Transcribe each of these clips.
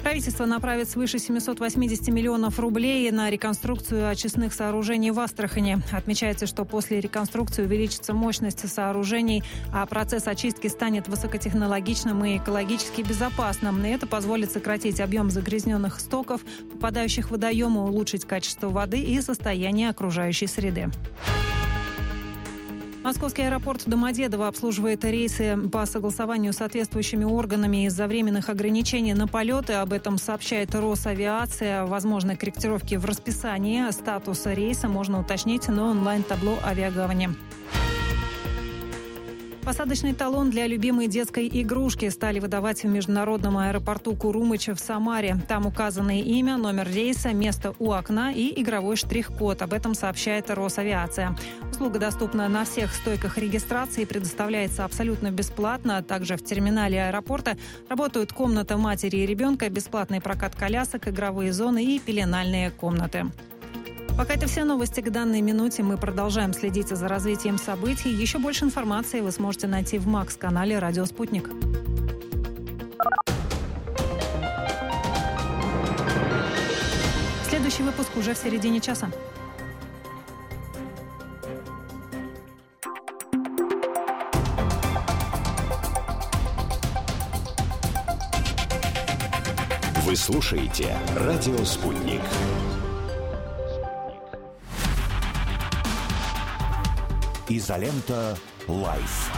Правительство направит свыше 780 миллионов рублей на реконструкцию очистных сооружений в Астрахани. Отмечается, что после реконструкции увеличится мощность сооружений, а процесс очистки станет высокотехнологичным и экологически безопасным. И это позволит сократить объем загрязненных стоков, попадающих в водоемы, улучшить качество воды и состояние окружающей среды. Московский аэропорт Домодедово обслуживает рейсы по согласованию с соответствующими органами из-за временных ограничений на полеты. Об этом сообщает Росавиация. Возможны корректировки в расписании. Статус рейса можно уточнить на онлайн-табло авиагавани. Посадочный талон для любимой детской игрушки стали выдавать в международном аэропорту Курумыча в Самаре. Там указаны имя, номер рейса, место у окна и игровой штрих-код. Об этом сообщает Росавиация. Услуга доступна на всех стойках регистрации и предоставляется абсолютно бесплатно. Также в терминале аэропорта работают комната матери и ребенка, бесплатный прокат колясок, игровые зоны и пеленальные комнаты. Пока это все новости к данной минуте. Мы продолжаем следить за развитием событий. Еще больше информации вы сможете найти в МАКС-канале «Радио Спутник». Следующий выпуск уже в середине часа. Вы слушаете «Радио Спутник». Изолента Лайф.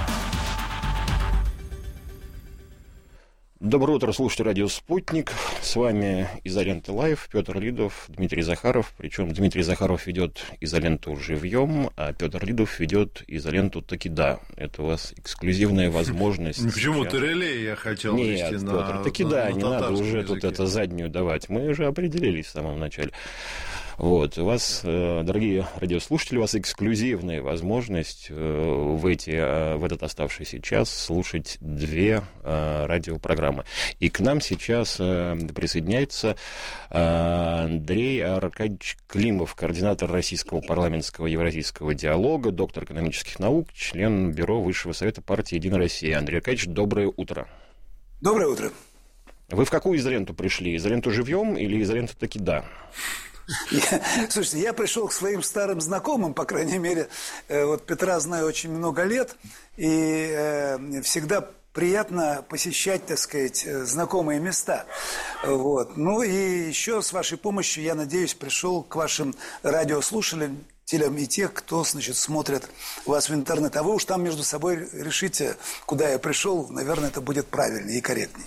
Доброе утро, слушайте радио «Спутник». С вами «Изолента Лайф», Петр Лидов, Дмитрий Захаров. Причем Дмитрий Захаров ведет «Изоленту живьем», а Петр Лидов ведет «Изоленту таки да». Это у вас эксклюзивная возможность. Почему-то реле я хотел вести Нет, на Петр, таки да, не надо уже языке. тут это заднюю давать. Мы уже определились в самом начале. Вот, у вас, дорогие радиослушатели, у вас эксклюзивная возможность в этот оставшийся час слушать две радиопрограммы. И к нам сейчас присоединяется Андрей Аркадьевич Климов, координатор Российского парламентского евразийского диалога, доктор экономических наук, член Бюро Высшего Совета партии «Единая Россия». Андрей Аркадьевич, доброе утро. Доброе утро. Вы в какую изоленту пришли? Изоленту живьем или изоленту таки да? Слушайте, я пришел к своим старым знакомым, по крайней мере, вот Петра знаю очень много лет, и всегда приятно посещать, так сказать, знакомые места. Вот. Ну и еще с вашей помощью, я надеюсь, пришел к вашим радиослушателям и тех, кто, значит, смотрит вас в интернет. А вы уж там между собой решите, куда я пришел, наверное, это будет правильнее и корректнее.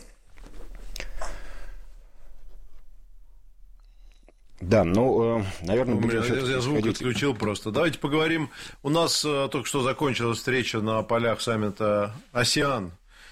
Да, ну, наверное, я звук отключил просто. Давайте поговорим. У нас только что закончилась встреча на полях саммита АСЕАН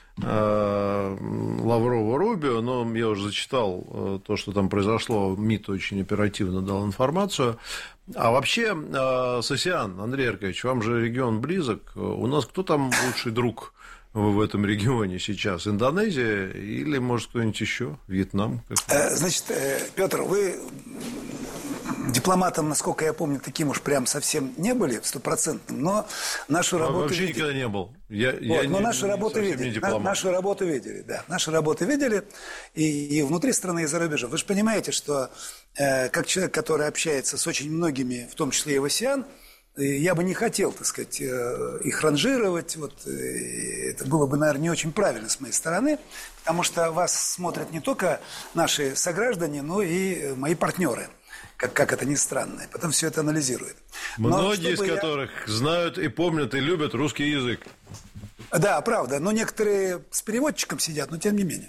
Лаврова-Рубио, но я уже зачитал то, что там произошло. МИД очень оперативно дал информацию. А вообще с АСЕАН, Андрей Аркадьевич, вам же регион близок. У нас кто там лучший друг в этом регионе сейчас? Индонезия или, может, кто-нибудь еще? Вьетнам? Значит, Петр, вы дипломатом, насколько я помню, таким уж прям совсем не были, стопроцентным, но нашу работу вообще видели. никогда не был. Но нашу работу видели. Нашу работу видели, да. Нашу работу видели и внутри страны, и за рубежом. Вы же понимаете, что как человек, который общается с очень многими, в том числе и в АСЕАН, я бы не хотел, так сказать, их ранжировать. Вот, это было бы, наверное, не очень правильно с моей стороны, потому что вас смотрят не только наши сограждане, но и мои партнеры, как это ни странно, и потом все это анализируют. Многие из которых знают и помнят и любят русский язык. Да, правда, но некоторые с переводчиком сидят, но тем не менее.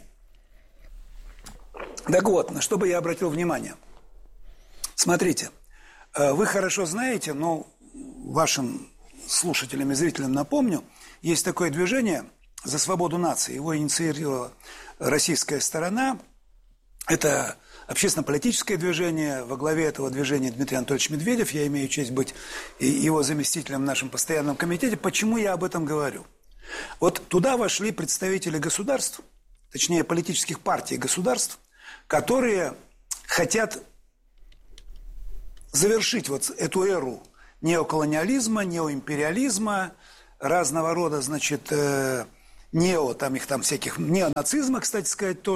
Так вот, на что бы я обратил внимание. Смотрите, вы хорошо знаете, но вашим слушателям и зрителям напомню, есть такое движение «За свободу нации». Его инициировала российская сторона. Это общественно-политическое движение. Во главе этого движения Дмитрий Анатольевич Медведев. Я имею честь быть его заместителем в нашем постоянном комитете. Почему я об этом говорю? Вот туда вошли представители государств, точнее политических партий государств, которые хотят завершить вот эту эру неоколониализма, неоимпериализма, разного рода, значит, там их там всяких, неонацизма, кстати сказать, тоже.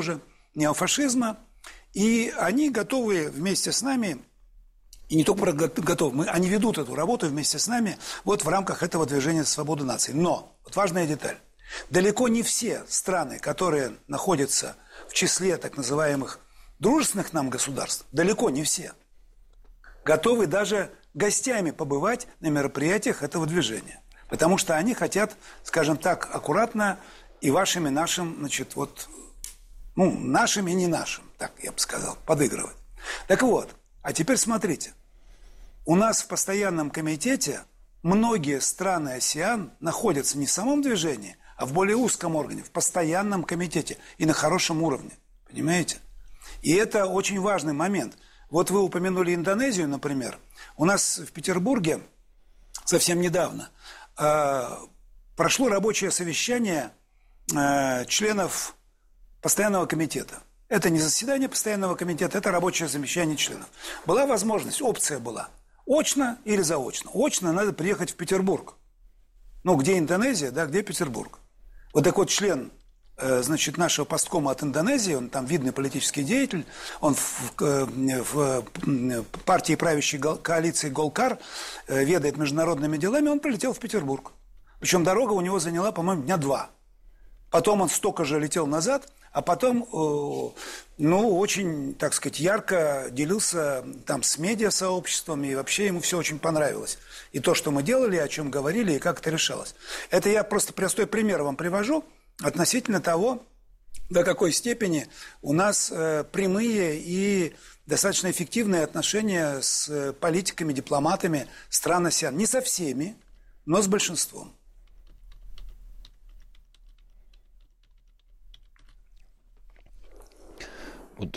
неофашизма, и они готовы вместе с нами, и не только готовы, они ведут эту работу вместе с нами вот в рамках этого движения «Свобода нации». Но, вот важная деталь, далеко не все страны, которые находятся в числе так называемых дружественных нам государств, далеко не все, готовы даже гостями побывать на мероприятиях этого движения. Потому что они хотят, скажем так, аккуратно и вашим, и нашим, значит, вот, нашим и не нашим, так я бы сказал, подыгрывать. Так вот, а теперь смотрите. У нас в постоянном комитете многие страны АСЕАН находятся не в самом движении, а в более узком органе, в постоянном комитете и на хорошем уровне. Понимаете? И это очень важный момент. Вот вы упомянули Индонезию, например. У нас в Петербурге совсем недавно прошло рабочее совещание членов постоянного комитета. Это не заседание постоянного комитета, это рабочее совещание членов. Была возможность, опция была, очно или заочно. Очно надо приехать в Петербург. Где Индонезия, да, где Петербург. Вот такой вот член, значит, нашего посткома от Индонезии, он там видный политический деятель, он в партии правящей коалиции Голкар ведает международными делами, он прилетел в Петербург. Причем дорога у него заняла, по-моему, дня 2. Потом он столько же летел назад, а потом, очень, так сказать, ярко делился там с медиасообществом, и вообще ему все очень понравилось. И то, что мы делали, о чем говорили, и как это решалось. Это я просто простой пример вам привожу относительно того, до какой степени у нас прямые и достаточно эффективные отношения с политиками, дипломатами стран АСЕАН. Не со всеми, но с большинством. Вот,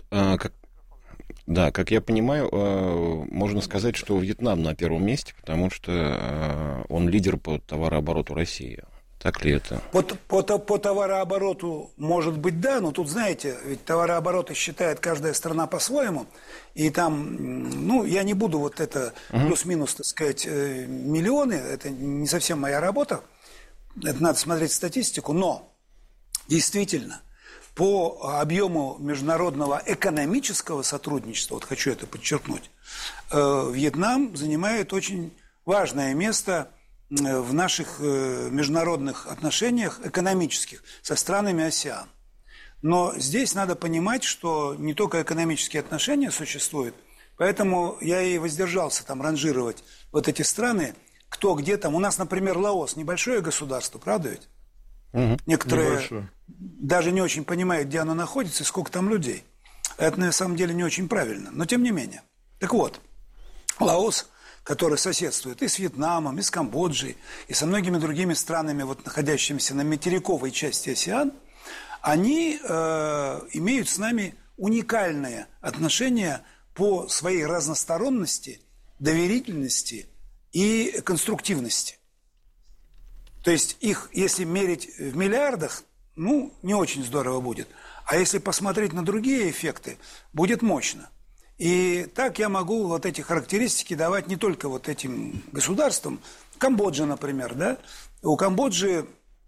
как я понимаю, можно сказать, что Вьетнам на первом месте, потому что он лидер по товарообороту России. Так ли это? По товарообороту, может быть, да, но тут, знаете, ведь товарообороты считает каждая страна по-своему, и там, я не буду вот это плюс-минус, так сказать, миллионы, это не совсем моя работа, это надо смотреть статистику, но действительно, по объему международного экономического сотрудничества, вот хочу это подчеркнуть, Вьетнам занимает очень важное место в наших международных отношениях экономических со странами АСЕАН. Но здесь надо понимать, что не только экономические отношения существуют, поэтому я и воздержался там ранжировать вот эти страны, кто где там. У нас, например, Лаос, небольшое государство, правда ведь? Некоторые небольшое. Даже не очень понимают, где оно находится и сколько там людей. Это на самом деле не очень правильно, но тем не менее. Так вот, Лаос, который соседствует и с Вьетнамом, и с Камбоджей, и со многими другими странами, вот, находящимися на материковой части АСЕАН, они имеют с нами уникальные отношения по своей разносторонности, доверительности и конструктивности. То есть их, если мерить в миллиардах, не очень здорово будет. А если посмотреть на другие эффекты, будет мощно. И так я могу вот эти характеристики давать не только вот этим государствам. Камбоджа, например, да? У Камбоджи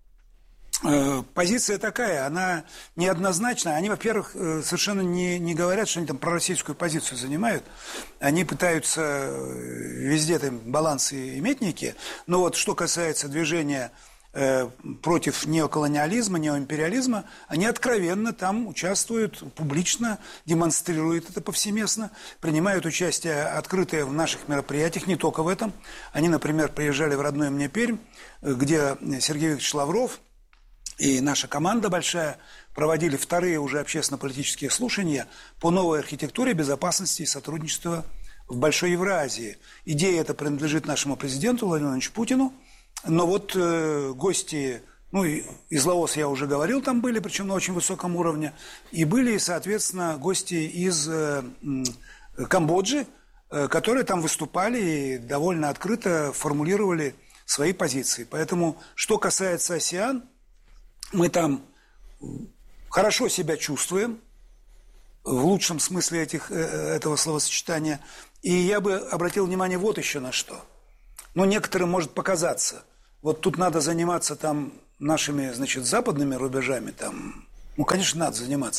позиция такая, она неоднозначная. Они, во-первых, совершенно не говорят, что они там пророссийскую позицию занимают. Они пытаются везде там балансы иметь некие. Но вот что касается движения против неоколониализма, неоимпериализма, они откровенно там участвуют, публично демонстрируют это повсеместно, принимают участие открытое в наших мероприятиях, не только в этом. Они, например, приезжали в родную мне Пермь, где Сергей Викторович Лавров и наша команда большая проводили вторые уже общественно-политические слушания по новой архитектуре безопасности и сотрудничества в Большой Евразии. Идея эта принадлежит нашему президенту Владимиру Владимировичу Путину. Но вот гости, из Лаоса я уже говорил, там были, причем на очень высоком уровне, и были, соответственно, гости из Камбоджи, которые там выступали и довольно открыто формулировали свои позиции. Поэтому, что касается АСЕАН, мы там хорошо себя чувствуем, в лучшем смысле этого словосочетания, и я бы обратил внимание вот еще на что. Некоторым может показаться, вот тут надо заниматься там нашими, западными рубежами, там, конечно, надо заниматься.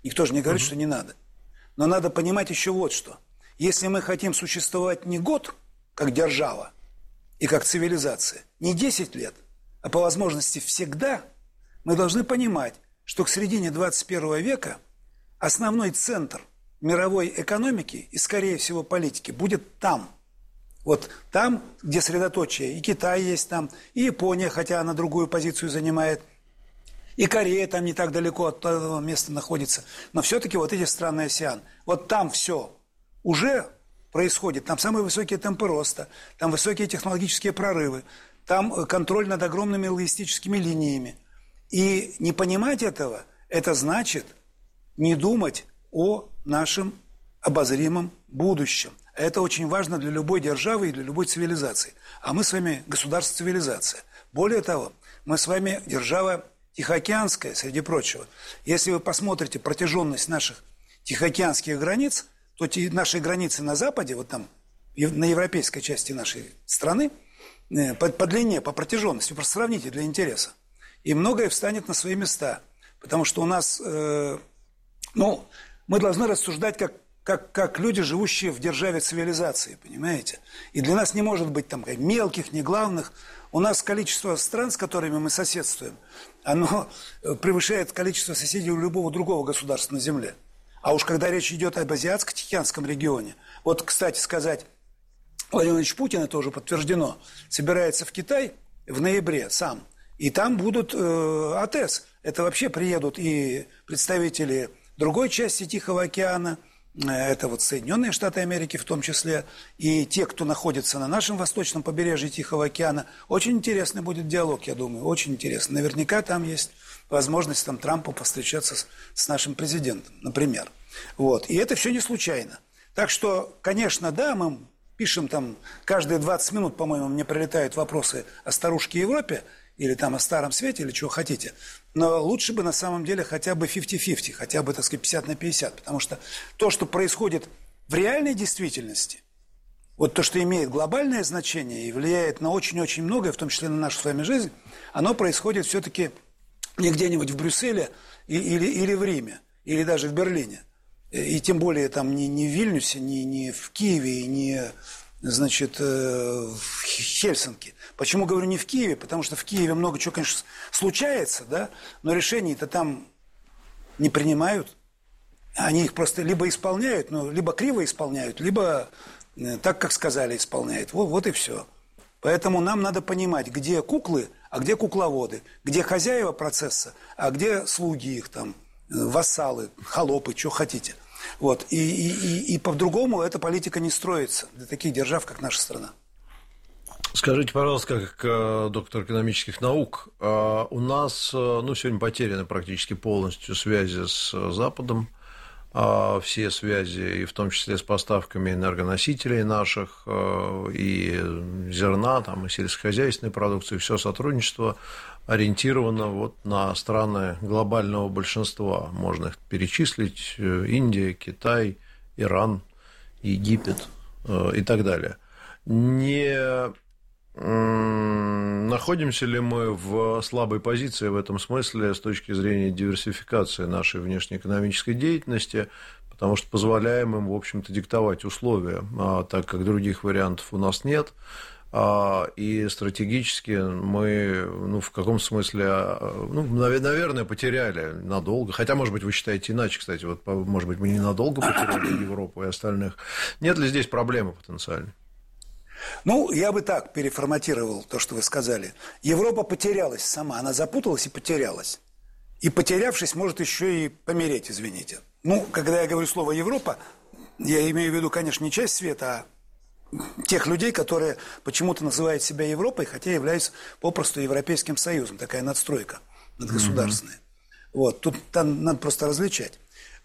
Никто же не говорит, что не надо. Но надо понимать еще вот что. Если мы хотим существовать не год, как держава и как цивилизация, не 10 лет, а по возможности всегда, мы должны понимать, что к середине 21 века основной центр мировой экономики и, скорее всего, политики будет там. Вот там, где средоточие. И Китай есть там, и Япония, хотя она другую позицию занимает, и Корея там не так далеко от того места находится. Но все-таки вот эти страны АСЕАН. Вот там все уже происходит. Там самые высокие темпы роста, там высокие технологические прорывы, там контроль над огромными логистическими линиями. И не понимать этого, это значит не думать о нашем обозримом будущем. Это очень важно для любой державы и для любой цивилизации. А мы с вами государство-цивилизация. Более того, мы с вами держава Тихоокеанская, среди прочего. Если вы посмотрите протяженность наших тихоокеанских границ, то наши границы на западе, вот там, на европейской части нашей страны, по длине, по протяженности, просто сравните для интереса. И многое встанет на свои места. Потому что у нас, мы должны рассуждать как люди, живущие в державе цивилизации, понимаете? И для нас не может быть там мелких, не главных. У нас количество стран, с которыми мы соседствуем, оно превышает количество соседей у любого другого государства на Земле. А уж когда речь идет об Азиатско-Тихоокеанском регионе. Вот, кстати сказать, Владимир Владимирович Путин, это уже подтверждено, собирается в Китай в ноябре сам. И там будут АТЭС. Это вообще приедут и представители другой части Тихого океана, это вот Соединенные Штаты Америки в том числе, и те, кто находится на нашем восточном побережье Тихого океана. Очень интересный будет диалог, я думаю, очень интересный. Наверняка там есть возможность там, Трампу повстречаться с нашим президентом, например. Вот. И это все не случайно. Так что, конечно, да, мы пишем там, каждые 20 минут, по-моему, мне прилетают вопросы о старушке Европе, или там о Старом Свете, или чего хотите. Но лучше бы на самом деле хотя бы 50-50, хотя бы, так сказать, 50 на 50. Потому что то, что происходит в реальной действительности, вот то, что имеет глобальное значение и влияет на очень-очень многое, в том числе на нашу с вами жизнь, оно происходит все-таки не где-нибудь в Брюсселе или в Риме, или даже в Берлине. И тем более там не в Вильнюсе, не в Киеве, и не... значит, в Хельсинки. Почему говорю не в Киеве? Потому что в Киеве много чего, конечно, случается, да, но решений-то там не принимают. Они их просто либо исполняют, либо криво исполняют, либо так, как сказали, исполняют. Вот и все. Поэтому нам надо понимать, где куклы, а где кукловоды, где хозяева процесса, а где слуги их там, вассалы, холопы, что хотите. Вот. И по-другому эта политика не строится для таких держав, как наша страна. Скажите, пожалуйста, как доктор экономических наук, у нас сегодня потеряны практически полностью связи с Западом, все связи, и в том числе с поставками энергоносителей наших, и зерна, там, и сельскохозяйственной продукции, все сотрудничество ориентировано вот на страны глобального большинства. Можно их перечислить: Индия, Китай, Иран, Египет и так далее. Не находимся ли мы в слабой позиции в этом смысле с точки зрения диверсификации нашей внешнеэкономической деятельности, потому что позволяем им, в общем-то, диктовать условия, так как других вариантов у нас нет, и стратегически мы, в каком смысле, наверное, потеряли надолго, хотя, может быть, вы считаете иначе, кстати, вот, может быть, мы ненадолго потеряли Европу и остальных. Нет ли здесь проблемы потенциальной? Я бы так переформатировал то, что вы сказали. Европа потерялась сама, она запуталась и потерялась. И потерявшись, может еще и помереть, извините. Когда я говорю слово «Европа», я имею в виду, конечно, не часть света, а тех людей, которые почему-то называют себя Европой, хотя являются попросту Европейским Союзом. Такая надстройка надгосударственная. Вот, тут надо просто различать.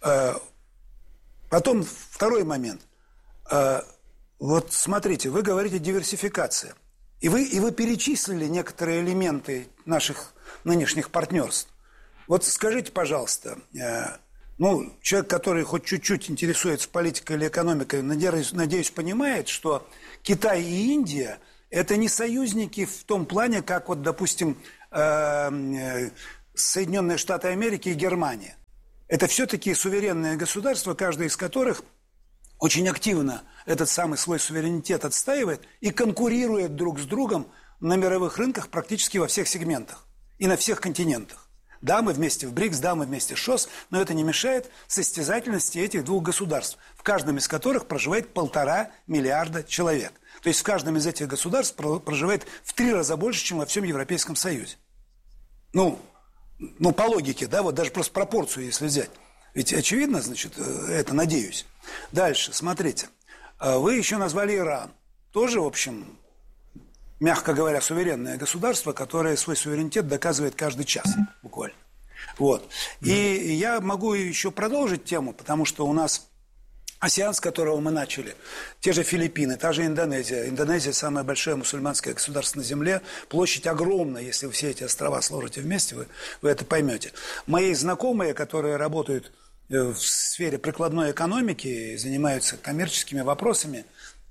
Потом второй момент. Вот смотрите, вы говорите диверсификация. И вы перечислили некоторые элементы наших нынешних партнерств. Вот скажите, пожалуйста, человек, который хоть чуть-чуть интересуется политикой или экономикой, надеюсь, понимает, что Китай и Индия – это не союзники в том плане, как, вот, допустим, Соединенные Штаты Америки и Германия. это все-таки суверенные государства, каждое из которых очень активно этот самый свой суверенитет отстаивает и конкурирует друг с другом на мировых рынках практически во всех сегментах и на всех континентах. Да, мы вместе в БРИКС, да, мы вместе в ШОС, но это не мешает состязательности этих двух государств, в каждом из которых проживает 1,5 миллиарда человек. То есть в каждом из этих государств проживает в 3 раза больше, чем во всем Европейском Союзе. Ну, по логике, да, вот даже просто пропорцию, если взять. Ведь очевидно, значит, это, надеюсь. Дальше, смотрите. Вы еще назвали Иран. Тоже, в общем, мягко говоря, суверенное государство, которое свой суверенитет доказывает каждый час, буквально. Вот. И я могу еще продолжить тему, потому что у нас АСЕАН, с которого мы начали, те же Филиппины, та же Индонезия. Индонезия – самое большое мусульманское государство на Земле. Площадь огромная, если вы все эти острова сложите вместе, вы это поймете. Мои знакомые, которые работают в сфере прикладной экономики, занимаются коммерческими вопросами,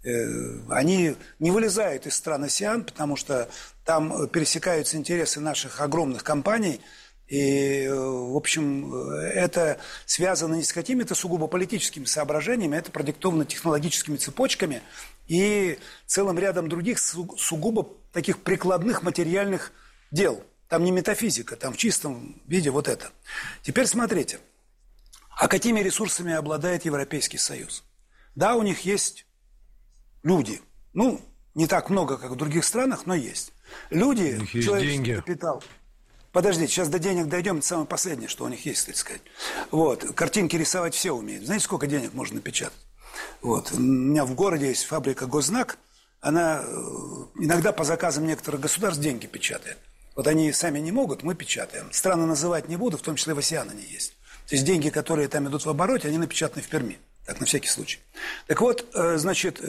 они не вылезают из стран АСЕАН, потому что там пересекаются интересы наших огромных компаний. И, в общем, это связано не с какими-то сугубо политическими соображениями, это продиктовано технологическими цепочками и целым рядом других сугубо таких прикладных материальных дел. Там не метафизика, там в чистом виде вот это. Теперь смотрите, а какими ресурсами обладает Европейский Союз? Да, у них есть люди. Ну, не так много, как в других странах, но есть. Люди, человеческий капитал. Подождите, сейчас до денег дойдем, это самое последнее, что у них есть, так сказать. Вот, картинки рисовать все умеют. Знаете, сколько денег можно напечатать? Вот, у меня в городе есть фабрика «Госзнак», она иногда по заказам некоторых государств деньги печатает. Вот они сами не могут, мы печатаем. Страны называть не буду, в том числе в АСЕАН они есть. То есть деньги, которые там идут в обороте, они напечатаны в Перми. Так, на всякий случай. Так вот, значит,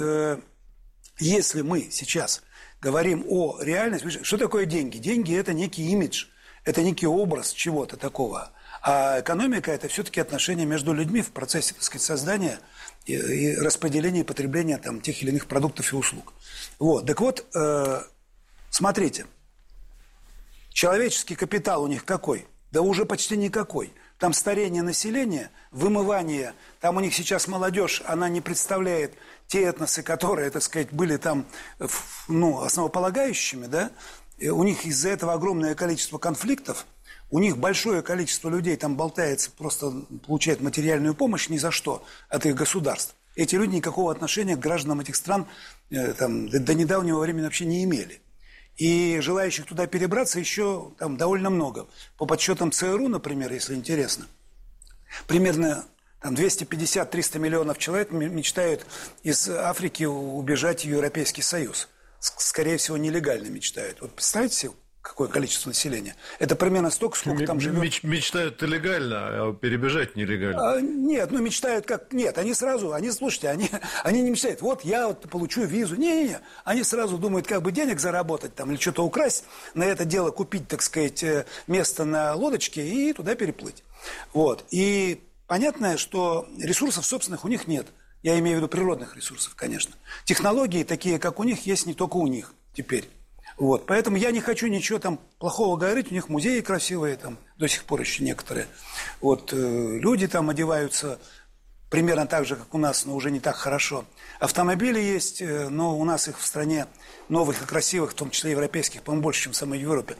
если мы сейчас говорим о реальности, что такое деньги? Деньги – это некий имидж. Это некий образ чего-то такого. А экономика – это все-таки отношения между людьми в процессе, так сказать, создания и распределения и потребления там, тех или иных продуктов и услуг. Вот. Так вот, смотрите. Человеческий капитал у них какой? Да уже почти никакой. Там старение населения, вымывание. Там у них сейчас молодежь, она не представляет те этносы, которые, так сказать, были там основополагающими, да? И у них из-за этого огромное количество конфликтов, у них большое количество людей там болтается, просто получает материальную помощь ни за что от их государств. Эти люди никакого отношения к гражданам этих стран там, до недавнего времени вообще не имели. И желающих туда перебраться еще там довольно много. По подсчетам ЦРУ, например, если интересно, примерно 250-300 миллионов человек мечтают из Африки убежать в Европейский Союз. Скорее всего, нелегально мечтают. Вот представьте себе, какое количество населения. Это примерно столько, сколько там живет. Мечтают легально, а перебежать нелегально. Нет, мечтают как... Нет, слушайте, они не мечтают. Вот я вот получу визу. Не. Они сразу думают, как бы денег заработать там, или что-то украсть, на это дело купить, так сказать, место на лодочке и туда переплыть. Вот. И понятно, что ресурсов собственных у них нет. Я имею в виду природных ресурсов, конечно. Технологии, такие, как у них, есть не только у них теперь. Вот. Поэтому я не хочу ничего там плохого говорить. У них музеи красивые там до сих пор еще некоторые. Вот. Люди там одеваются примерно так же, как у нас, но уже не так хорошо. Автомобили есть, но у нас их в стране новых и красивых, в том числе европейских, по-моему, больше, чем в самой Европе.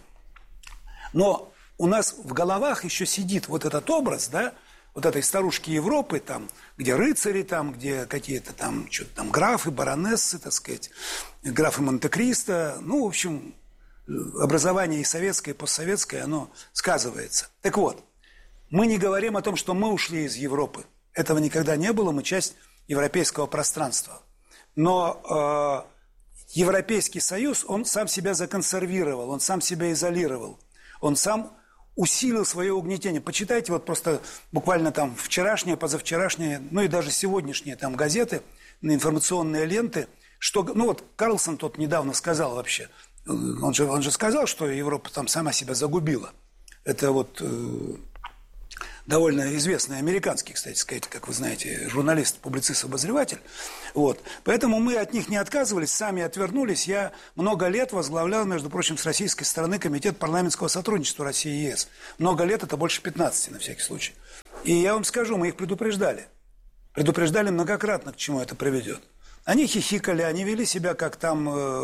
Но у нас в головах еще сидит вот этот образ, да, вот этой старушки Европы, там, где рыцари, там, где какие-то там, что-то там, графы, баронессы, так сказать, графы Монте-Кристо. Ну, в общем, образование и советское, и постсоветское, оно сказывается. Так вот, мы не говорим о том, что мы ушли из Европы. Этого никогда не было, мы часть европейского пространства. Но Европейский Союз, он сам себя законсервировал, он сам себя изолировал, он сам усилил свое угнетение. Почитайте вот просто буквально там вчерашние, позавчерашние, ну и даже сегодняшние там газеты, информационные ленты, что, ну вот Карлсон тот недавно сказал вообще, он же сказал, что Европа там сама себя загубила. Это вот довольно известный американский, кстати сказать, как вы знаете, журналист, публицист, обозреватель. Вот. Поэтому мы от них не отказывались, сами отвернулись. Я много лет возглавлял, между прочим, с российской стороны Комитет парламентского сотрудничества России и ЕС. Много лет, это больше 15, на всякий случай. И я вам скажу, мы их предупреждали. Предупреждали многократно, к чему это приведет. Они хихикали, они вели себя как там,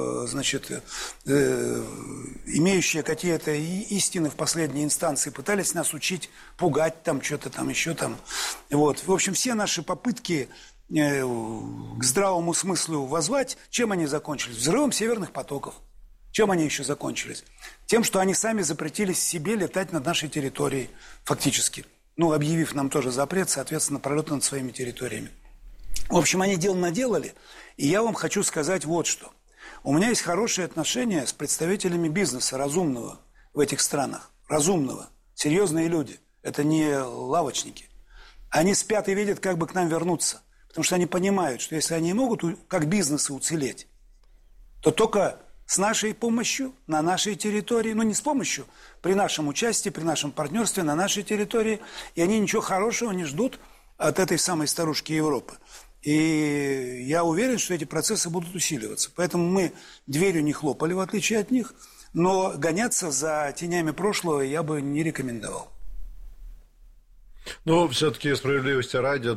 имеющие какие-то истины в последней инстанции, пытались нас учить, пугать там, что-то там, еще там. Вот. В общем, все наши попытки к здравому смыслу воззвать, чем они закончились? Взрывом северных потоков. Чем они еще закончились? Тем, что они сами запретили себе летать над нашей территорией, фактически. Объявив нам тоже запрет, соответственно, пролета над своими территориями. В общем, они дело наделали, и я вам хочу сказать вот что. У меня есть хорошие отношения с представителями бизнеса разумного в этих странах. Разумного. Серьезные люди. Это не лавочники. Они спят и видят, как бы к нам вернуться. Потому что они понимают, что если они могут как бизнесы уцелеть, то только с нашей помощью на нашей территории, не с помощью, при нашем участии, при нашем партнерстве на нашей территории. И они ничего хорошего не ждут от этой самой старушки Европы. И я уверен, что эти процессы будут усиливаться. Поэтому мы дверью не хлопали, в отличие от них, но гоняться за тенями прошлого я бы не рекомендовал. Все-таки справедливости ради,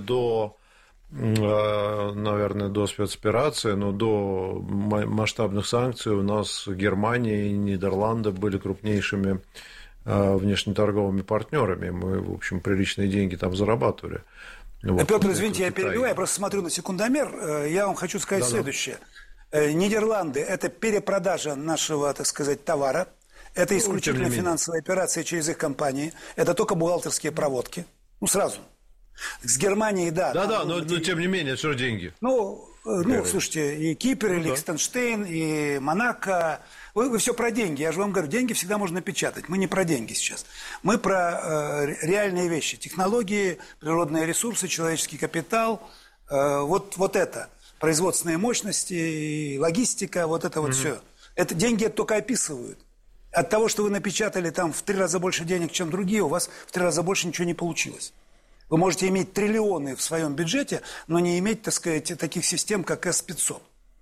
наверное, до спецоперации, но до масштабных санкций у нас Германия и Нидерланды были крупнейшими внешнеторговыми партнерами. Мы, в общем, приличные деньги там зарабатывали. Петр, извините, я перебиваю, я просто смотрю на секундомер. Я вам хочу сказать следующее. Нидерланды – это перепродажа нашего, так сказать, товара. Это исключительно финансовая операция через их компании. Это только бухгалтерские проводки. Сразу. С Германией, да. Да, но тем не менее, это все деньги. Слушайте, и Кипр, и Лихтенштейн, и Монако. Вы все про деньги. Я же вам говорю, деньги всегда можно печатать. Мы не про деньги сейчас. Мы про реальные вещи. Технологии, природные ресурсы, человеческий капитал. Вот это. Производственные мощности, логистика, вот это вот все. Это деньги только описывают. От того, что вы напечатали там в 3 раза больше денег, чем другие, у вас в 3 раза больше ничего не получилось. Вы можете иметь триллионы в своем бюджете, но не иметь, так сказать, таких систем, как С-500.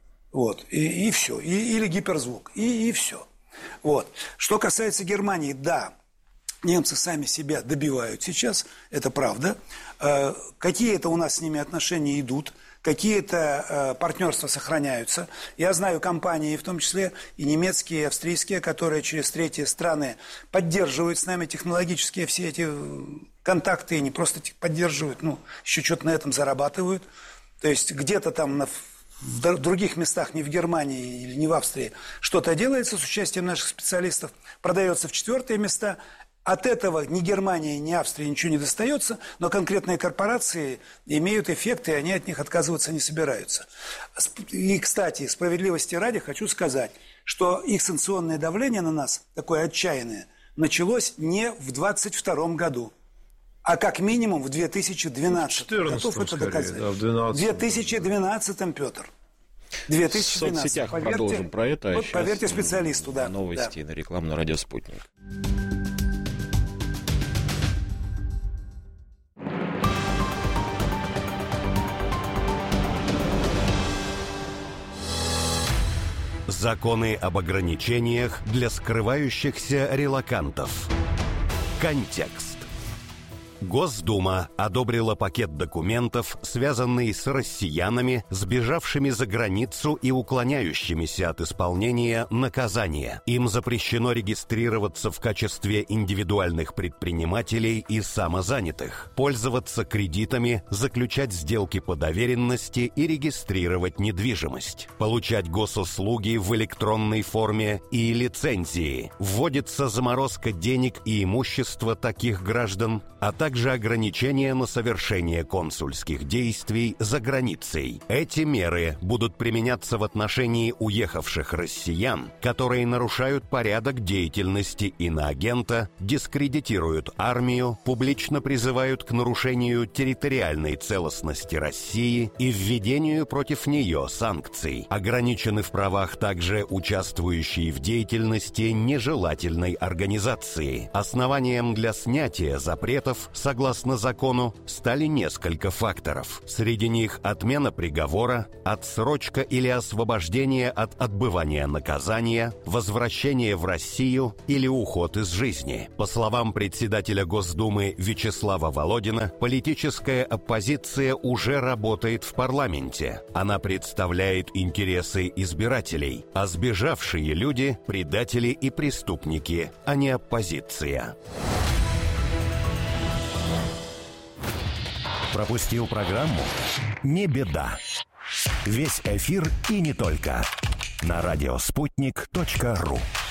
И все. Или гиперзвук. И все. Что касается Германии, да, немцы сами себя добивают сейчас, это правда. Какие-то у нас с ними отношения идут, какие-то партнерства сохраняются. Я знаю компании, в том числе и немецкие, и австрийские, которые через третьи страны поддерживают с нами технологические все эти контакты, и не просто поддерживают, еще что-то на этом зарабатывают. То есть где-то там в других местах, не в Германии или не в Австрии, что-то делается с участием наших специалистов, продается в 4-е места. От этого ни Германии, ни Австрии ничего не достается, но конкретные корпорации имеют эффекты, и они от них отказываться не собираются. И, кстати, справедливости ради хочу сказать, что их санкционное давление на нас, такое отчаянное, началось не в 22 году, а как минимум в 2012. Готов это доказать. Да, в 2012, Петр. 2012. В соцсетях продолжим про это. Поверьте специалисту, да. Новости на рекламном радио «Спутник». Законы об ограничениях для скрывающихся релокантов. Контекст. Госдума одобрила пакет документов, связанный с россиянами, сбежавшими за границу и уклоняющимися от исполнения наказания. Им запрещено регистрироваться в качестве индивидуальных предпринимателей и самозанятых, пользоваться кредитами, заключать сделки по доверенности и регистрировать недвижимость, получать госуслуги в электронной форме и лицензии. Вводится заморозка денег и имущества таких граждан, а также ограничения на совершение консульских действий за границей. Эти меры будут применяться в отношении уехавших россиян, которые нарушают порядок деятельности иноагента, дискредитируют армию, публично призывают к нарушению территориальной целостности России и введению против нее санкций. Ограничены в правах также участвующие в деятельности нежелательной организации. Основанием для снятия запретов согласно закону, стали несколько факторов. Среди них отмена приговора, отсрочка или освобождение от отбывания наказания, возвращение в Россию или уход из жизни. По словам председателя Госдумы Вячеслава Володина, политическая оппозиция уже работает в парламенте. Она представляет интересы избирателей, а сбежавшие люди – предатели и преступники, а не оппозиция. Пропустил программу? Не беда. Весь эфир и не только. На радиоспутник.ру.